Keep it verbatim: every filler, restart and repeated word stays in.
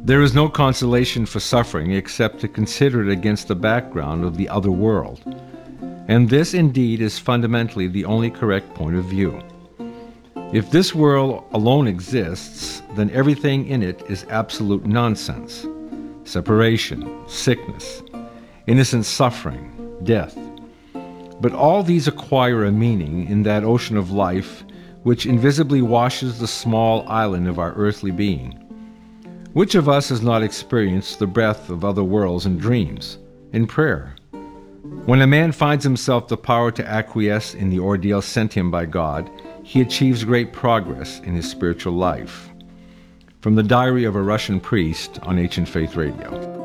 There is no consolation for suffering except to consider it against the background of the other world. And this indeed is fundamentally the only correct point of view. If this world alone exists, then everything in it is absolute nonsense. Separation, sickness, innocent suffering, death. But all these acquire a meaning in that ocean of life which invisibly washes the small island of our earthly being. Which of us has not experienced the breath of other worlds in dreams, in prayer? When a man finds himself the power to acquiesce in the ordeal sent him by God, he achieves great progress in his spiritual life. From the Diary of a Russian Priest on Ancient Faith Radio.